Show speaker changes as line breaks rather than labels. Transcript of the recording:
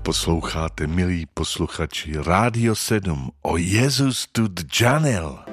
Posloucháte, milí posluchači, Rádio 7 o Jezus tu džanel.